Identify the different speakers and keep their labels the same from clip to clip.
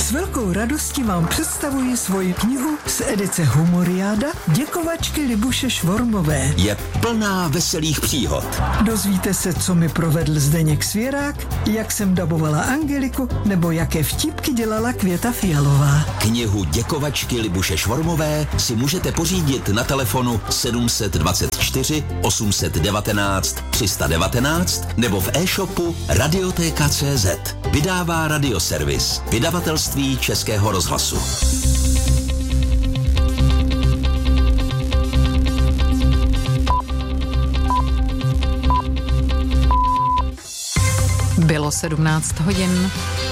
Speaker 1: S velkou radostí vám představuji svoji knihu z edice Humoriáda Děkovačky Libuše Švormové.
Speaker 2: Je plná veselých příhod.
Speaker 1: Dozvíte se, co mi provedl Zdeněk Svěrák, jak jsem dabovala Angeliku, nebo jaké vtipky dělala Květa Fialová.
Speaker 2: Knihu Děkovačky Libuše Švormové si můžete pořídit na telefonu 724 819 319 nebo v e-shopu Radiotéka.cz. Vydává Radioservis, vydavatelství Českého rozhlasu.
Speaker 3: Bylo 17 hodin.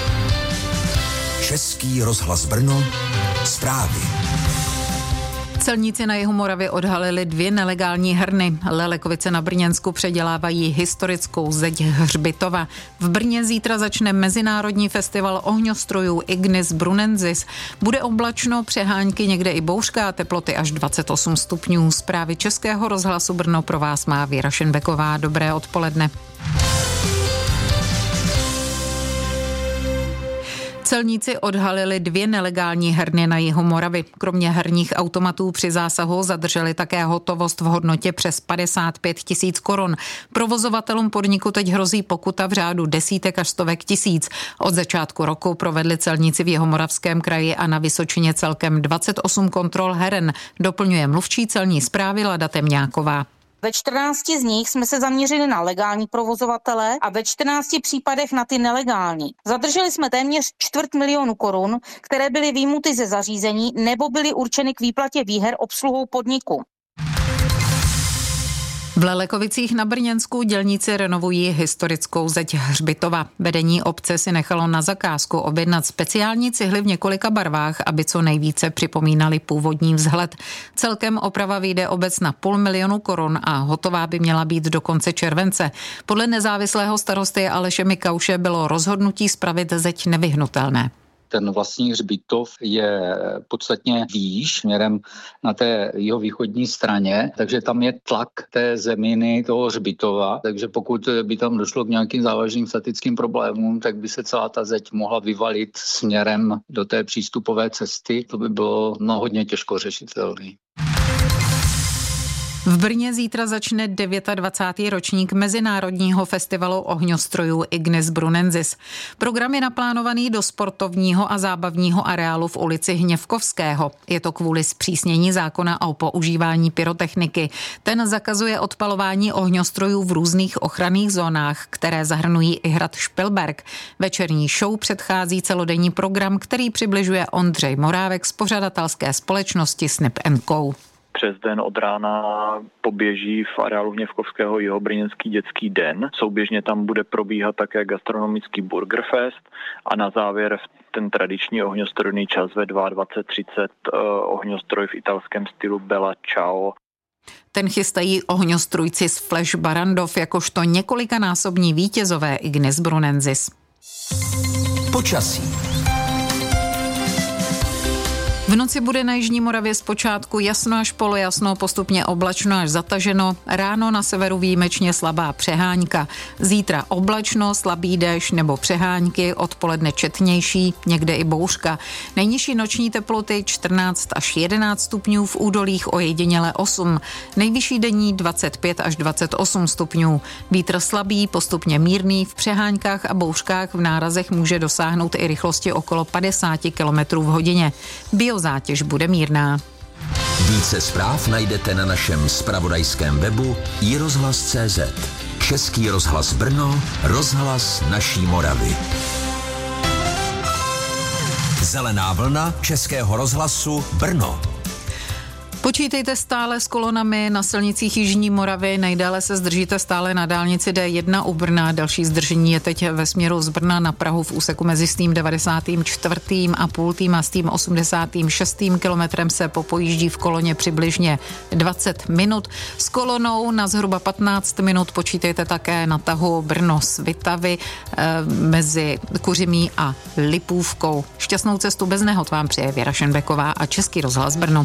Speaker 2: Český rozhlas Brno, zprávy.
Speaker 3: Celníci na Jihomoravě odhalili 2 nelegální herny. Lelekovice na Brněnsku předělávají historickou zeď Hřbitova. V Brně zítra začne mezinárodní festival ohňostrojů Ignis Brunensis. Bude oblačno, přehánky, někde i bouřka, teploty až 28 stupňů. Zprávy Českého rozhlasu Brno pro vás má Věra Šenbeková. Dobré odpoledne. Celníci odhalili 2 nelegální herny na Jihomoravě. Kromě herních automatů při zásahu zadrželi také hotovost v hodnotě přes 55 000 korun. Provozovatelům podniku teď hrozí pokuta v řádu desítek až stovek tisíc. Od začátku roku provedli celníci v Jihomoravském kraji a na Vysočině celkem 28 kontrol heren. Doplňuje mluvčí celní správy Lada Temňáková.
Speaker 4: Ve 14 z nich jsme se zaměřili na legální provozovatele a ve 14 případech na ty nelegální. Zadrželi jsme téměř 250 000 korun, které byly vyjmuty ze zařízení nebo byly určeny k výplatě výher obsluhou podniku.
Speaker 3: V Lelekovicích na Brněnsku dělníci renovují historickou zeď Hřbitova. Vedení obce si nechalo na zakázku objednat speciální cihly v několika barvách, aby co nejvíce připomínaly původní vzhled. Celkem oprava vyjde obec na 500 000 korun a hotová by měla být do konce července. Podle nezávislého starosty Aleše Mikauše bylo rozhodnutí spravit zeď nevyhnutelné.
Speaker 5: Ten vlastní hřbitov je podstatně výš směrem na té jihovýchodní straně, takže tam je tlak té zeminy toho hřbitova, takže pokud by tam došlo k nějakým závažným statickým problémům, tak by se celá ta zeď mohla vyvalit směrem do té přístupové cesty. To by bylo hodně těžko řešitelné.
Speaker 3: V Brně zítra začne 29. ročník Mezinárodního festivalu ohňostrojů Ignis Brunensis. Program je naplánovaný do sportovního a zábavního areálu v ulici Hněvkovského. Je to kvůli zpřísnění zákona o používání pyrotechniky. Ten zakazuje odpalování ohňostrojů v různých ochranných zónách, které zahrnují i hrad Špilberk. Večerní show předchází celodenní program, který přibližuje Ondřej Morávek z pořadatelské společnosti Snip & Co.
Speaker 6: Přes den od rána poběží v areálu Hněvkovského jihobrněnský dětský den. Souběžně tam bude probíhat také gastronomický Burgerfest a na závěr ten tradiční ohňostrojný čas ve 22:30 ohňostroj v italském stylu Bella Ciao.
Speaker 3: Ten chystají ohňostrůjci z Flash Barrandov jakožto několikanásobní vítězové Ignis Brunensis.
Speaker 2: Počasí.
Speaker 3: V noci bude na jižní Moravě zpočátku jasno až polojasno, postupně oblačno až zataženo, ráno na severu výjimečně slabá přehánka. Zítra oblačno, slabý déšť nebo přehánky, odpoledne četnější, někde i bouřka. Nejnižší noční teploty 14 až 11 stupňů, v údolích ojediněle 8. Nejvyšší denní 25 až 28 stupňů. Vítr slabý, postupně mírný, v přeháňkách a bouřkách v nárazech může dosáhnout i rychlosti okolo 50 km v hodině. Zátěž bude mírná.
Speaker 2: Více zpráv najdete na našem zpravodajském webu iRozhlas.cz. Český rozhlas Brno, rozhlas naší Moravy. Zelená vlna Českého rozhlasu Brno.
Speaker 3: Počítejte stále s kolonami na silnicích jižní Moravy, nejdále se zdržíte stále na dálnici D1 u Brna. Další zdržení je teď ve směru z Brna na Prahu v úseku mezi s tím 94. a půltým a s tím 86. kilometrem se popojíždí v koloně přibližně 20 minut. S kolonou na zhruba 15 minut počítejte také na tahu Brno-Svitavy mezi Kuřimí a Lipůvkou. Šťastnou cestu bez nehod vám přeje Věra Šenbeková a Český rozhlas Brno.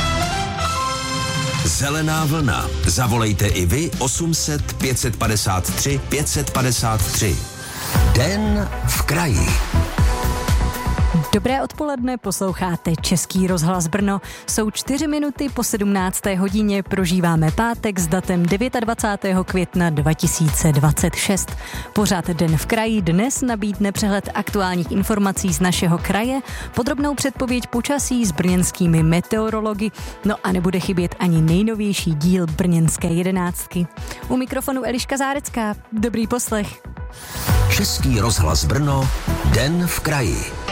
Speaker 2: Zelená vlna. Zavolejte i vy 800 553 553. Den v kraji.
Speaker 7: Dobré odpoledne, posloucháte Český rozhlas Brno. Jsou 4 minuty po 17. hodině, prožíváme pátek s datem 29. května 2026. Pořád Den v kraji dnes nabídne přehled aktuálních informací z našeho kraje, podrobnou předpověď počasí s brněnskými meteorology, no a nebude chybět ani nejnovější díl Brněnské 11. U mikrofonu Eliška Zárecká. Dobrý poslech.
Speaker 2: Český rozhlas Brno, Den v kraji.